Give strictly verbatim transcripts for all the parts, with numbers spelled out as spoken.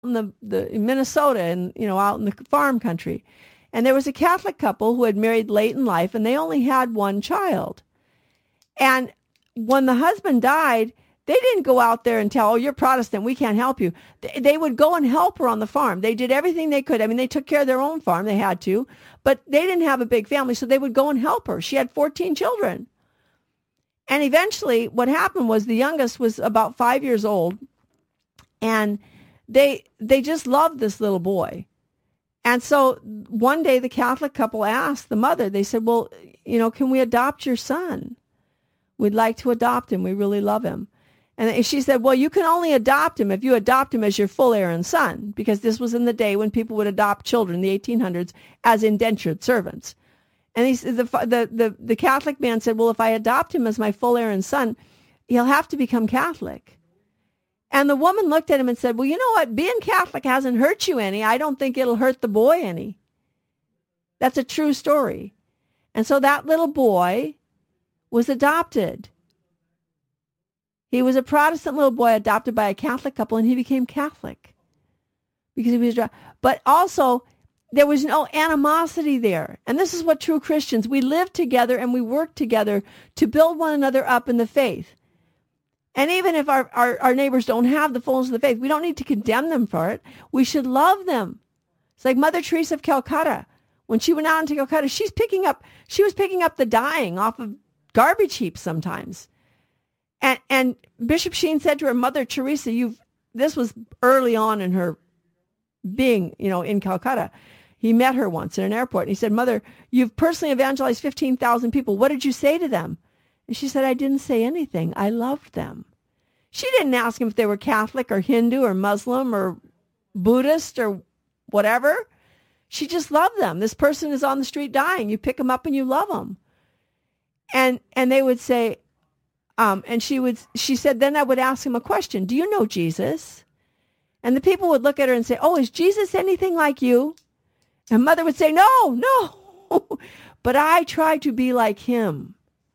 in the, the in Minnesota and, you know, out in the farm country. And there was a Catholic couple who had married late in life, and they only had one child. And when the husband died, they didn't go out there and tell, oh, you're Protestant, we can't help you. They, they would go and help her on the farm. They did everything they could. I mean, they took care of their own farm. They had to. But they didn't have a big family, so they would go and help her. She had fourteen children. And eventually, what happened was the youngest was about five years old, and they they just loved this little boy. And so one day the Catholic couple asked the mother, they said, well, you know, can we adopt your son? We'd like to adopt him. We really love him. And she said, well, you can only adopt him if you adopt him as your full heir and son, because this was in the day when people would adopt children in the eighteen hundreds as indentured servants. And he, the, the, the, the Catholic man said, well, if I adopt him as my full heir and son, he'll have to become Catholic. And the woman looked at him and said, well, you know what? Being Catholic hasn't hurt you any. I don't think it'll hurt the boy any. That's a true story. And so that little boy was adopted. He was a Protestant little boy adopted by a Catholic couple, and he became Catholic because he was. But also, there was no animosity there. And this is what true Christians, we live together and we work together to build one another up in the faith. And even if our, our, our neighbors don't have the fullness of the faith, we don't need to condemn them for it. We should love them. It's like Mother Teresa of Calcutta. When she went out into Calcutta, she's picking up, she was picking up the dying off of garbage heaps sometimes. And, and Bishop Sheen said to her, Mother Teresa, you've, this was early on in her being, you know, in Calcutta. He met her once in an airport, and he said, Mother, you've personally evangelized fifteen thousand people. What did you say to them? And she said, I didn't say anything. I loved them. She didn't ask them if they were Catholic or Hindu or Muslim or Buddhist or whatever. She just loved them. This person is on the street dying. You pick them up and you love them. And and they would say, um, and she would, she said, then I would ask him a question. Do you know Jesus? And the people would look at her and say, oh, is Jesus anything like you? And Mother would say, no, no, but I try to be like him.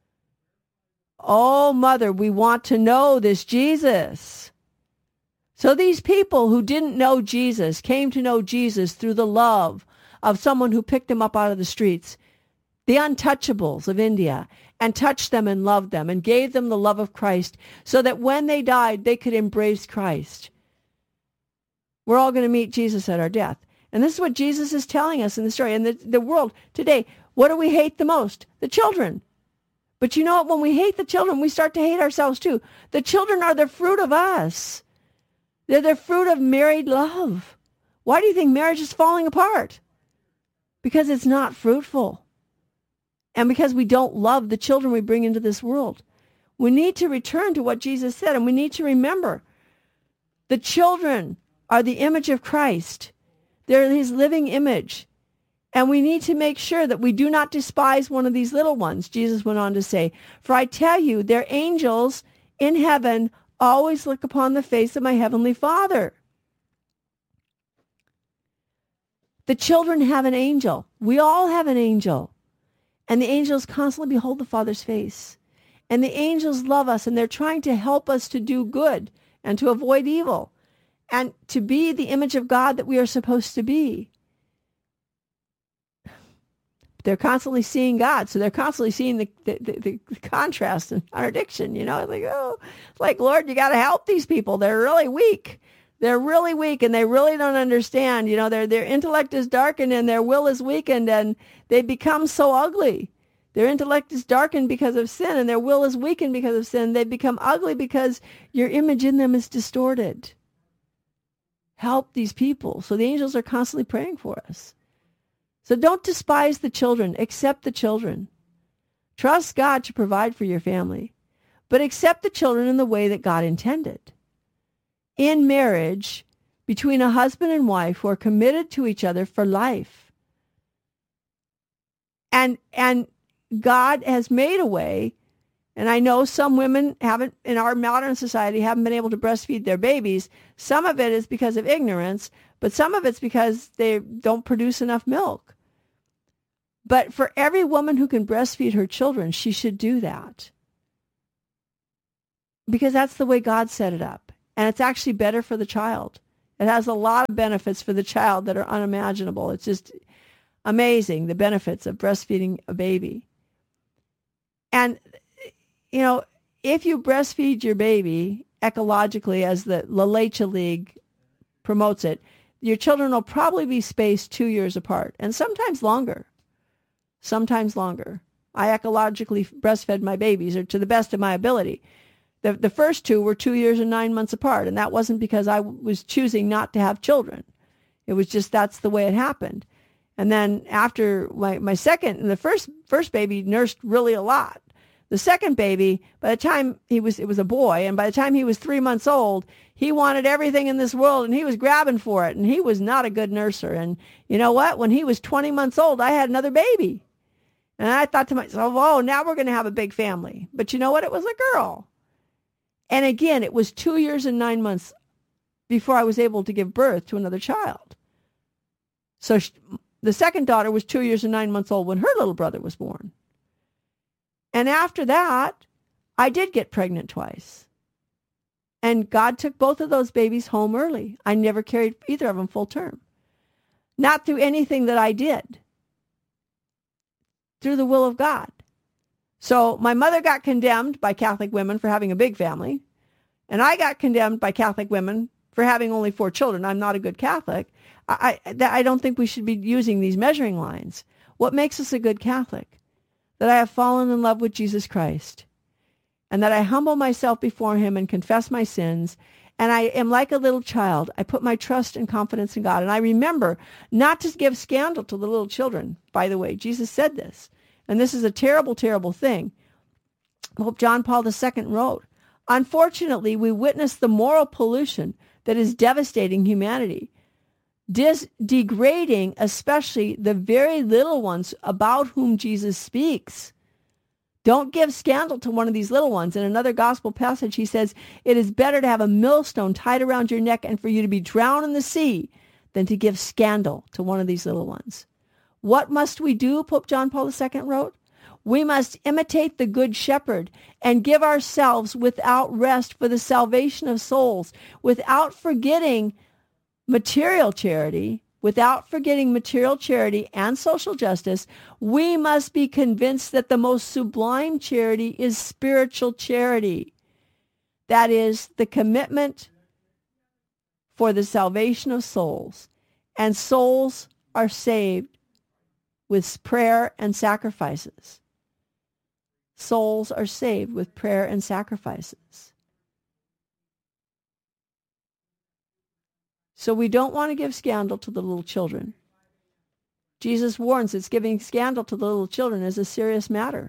Oh, Mother, we want to know this Jesus. So these people who didn't know Jesus came to know Jesus through the love of someone who picked them up out of the streets, the untouchables of India, and touched them and loved them and gave them the love of Christ so that when they died, they could embrace Christ. We're all going to meet Jesus at our death. And this is what Jesus is telling us in the story. And the, the world today, what do we hate the most? The children. But you know what? When we hate the children, we start to hate ourselves too. The children are the fruit of us. They're the fruit of married love. Why do you think marriage is falling apart? Because it's not fruitful. And because we don't love the children we bring into this world. We need to return to what Jesus said, and we need to remember the children are the image of Christ. They're his living image. And we need to make sure that we do not despise one of these little ones, Jesus went on to say. For I tell you, their angels in heaven always look upon the face of my heavenly Father. The children have an angel. We all have an angel. And the angels constantly behold the Father's face. And the angels love us, and they're trying to help us to do good and to avoid evil and to be the image of God that we are supposed to be. They're constantly seeing God, so they're constantly seeing the, the, the, the contrast and contradiction, you know. Like, oh, like, Lord, you got to help these people. They're really weak. They're really weak, and they really don't understand. You know, their their intellect is darkened, and their will is weakened, and they become so ugly. Their intellect is darkened because of sin, and their will is weakened because of sin. They become ugly because your image in them is distorted. Help these people. So the angels are constantly praying for us. So don't despise the children. Accept the children. Trust God to provide for your family. But accept the children in the way that God intended. In marriage, between a husband and wife who are committed to each other for life. And, and God has made a way, and I know some women haven't, in our modern society, haven't been able to breastfeed their babies. Some of it is because of ignorance, but some of it's because they don't produce enough milk. But for every woman who can breastfeed her children, she should do that. Because that's the way God set it up. And it's actually better for the child. It has a lot of benefits for the child that are unimaginable. It's just amazing, the benefits of breastfeeding a baby. And, you know, if you breastfeed your baby ecologically, as the La Leche League promotes it, your children will probably be spaced two years apart, and sometimes longer. Sometimes longer. I ecologically breastfed my babies, or to the best of my ability. The, the first two were two years and nine months apart, and that wasn't because I was choosing not to have children. It was just that's the way it happened. And then after my, my second, and the first first baby nursed really a lot. The second baby, by the time he was, it was a boy, and by the time he was three months old, he wanted everything in this world, and he was grabbing for it, and he was not a good nurser. And you know what? When he was twenty months old, I had another baby. And I thought to myself, oh, now we're going to have a big family. But you know what? It was a girl. And again, it was two years and nine months before I was able to give birth to another child. So she, the second daughter was two years and nine months old when her little brother was born. And after that, I did get pregnant twice. And God took both of those babies home early. I never carried either of them full term. Not through anything that I did. Through the will of God. So my mother got condemned by Catholic women for having a big family. And I got condemned by Catholic women for having only four children. I'm not a good Catholic. I, I, I don't think we should be using these measuring lines. What makes us a good Catholic? That I have fallen in love with Jesus Christ. And that I humble myself before him and confess my sins. And I am like a little child. I put my trust and confidence in God. And I remember not to give scandal to the little children. By the way, Jesus said this. And this is a terrible, terrible thing. Pope John Paul the Second wrote, unfortunately, we witness the moral pollution that is devastating humanity, dis- degrading especially the very little ones about whom Jesus speaks. Don't give scandal to one of these little ones. In another gospel passage, he says, it is better to have a millstone tied around your neck and for you to be drowned in the sea than to give scandal to one of these little ones. What must we do, Pope John Paul the Second wrote? We must imitate the Good Shepherd and give ourselves without rest for the salvation of souls, without forgetting material charity, without forgetting material charity and social justice. We must be convinced that the most sublime charity is spiritual charity. That is the commitment for the salvation of souls. And souls are saved with prayer and sacrifices. Souls are saved with prayer and sacrifices. So we don't want to give scandal to the little children. Jesus warns us giving scandal to the little children is a serious matter.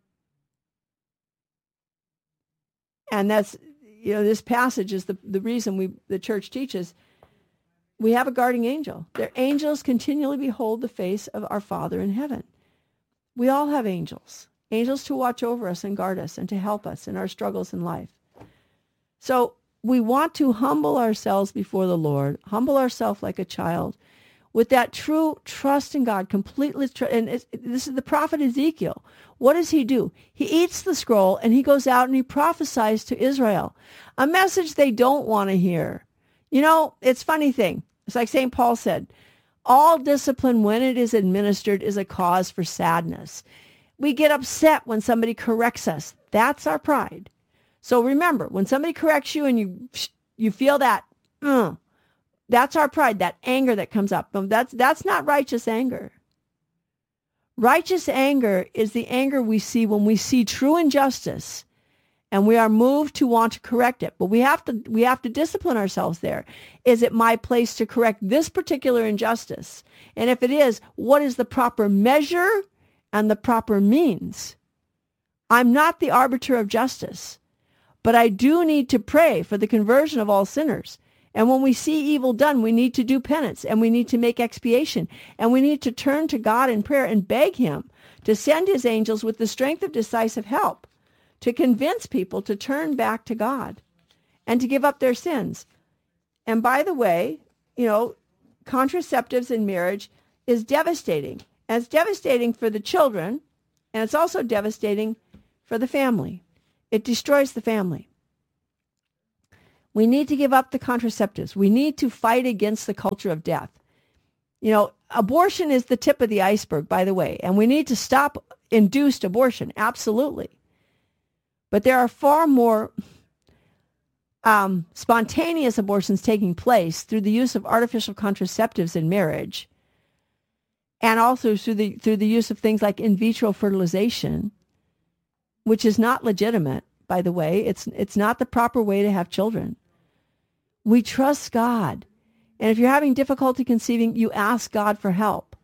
And that's, you know, this passage is the, the reason we the church teaches we have a guardian angel. Their angels continually behold the face of our Father in heaven. We all have angels. Angels to watch over us and guard us and to help us in our struggles in life. So we want to humble ourselves before the Lord, humble ourselves like a child, with that true trust in God, completely. Tr- and it's, this is the prophet Ezekiel. What does he do? He eats the scroll and he goes out and he prophesies to Israel, a message they don't want to hear. You know, it's a funny thing. It's like Saint Paul said, all discipline when it is administered is a cause for sadness. We get upset when somebody corrects us. That's our pride. So remember, when somebody corrects you and you you feel that, uh, that's our pride, that anger that comes up. That's, that's not righteous anger. Righteous anger is the anger we see when we see true injustice and we are moved to want to correct it. But we have to we have to discipline ourselves there. Is it my place to correct this particular injustice? And if it is, what is the proper measure and the proper means? I'm not the arbiter of justice, but I do need to pray for the conversion of all sinners. And when we see evil done, we need to do penance and we need to make expiation. And we need to turn to God in prayer and beg him to send his angels with the strength of decisive help to convince people to turn back to God and to give up their sins. And by the way, you know, contraceptives in marriage is devastating. And it's devastating for the children, and it's also devastating for the family. It destroys the family. We need to give up the contraceptives. We need to fight against the culture of death. You know, abortion is the tip of the iceberg, by the way, and we need to stop induced abortion, absolutely. But there are far more um, spontaneous abortions taking place through the use of artificial contraceptives in marriage, and also through the through the use of things like in vitro fertilization, which is not legitimate, by the way. It's it's not the proper way to have children. We trust God. And if you're having difficulty conceiving, you ask God for help.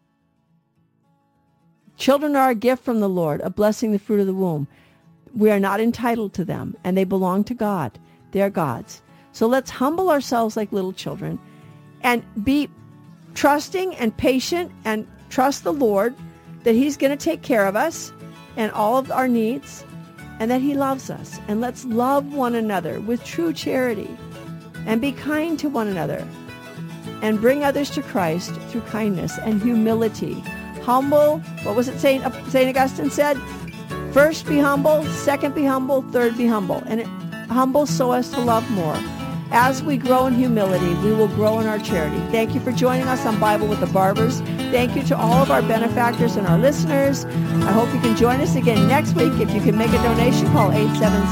Children are a gift from the Lord, a blessing, the fruit of the womb. We are not entitled to them, and they belong to God. They're God's. So let's humble ourselves like little children and be trusting and patient and trust the Lord that he's going to take care of us and all of our needs and that he loves us. And let's love one another with true charity and be kind to one another and bring others to Christ through kindness and humility. Humble, what was it Saint Saint Augustine said? First be humble, second be humble, third be humble. And it, humble so as to love more. As we grow in humility, we will grow in our charity. Thank you for joining us on Bible with the Barbers. Thank you to all of our benefactors and our listeners. I hope you can join us again next week. If you can make a donation, call eight seven